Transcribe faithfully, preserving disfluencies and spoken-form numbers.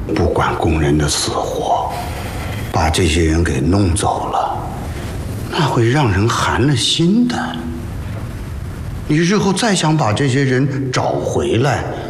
不管工人的死活，把这些人给弄走了，那会让人寒了心的。你日后再想把这些人找回来，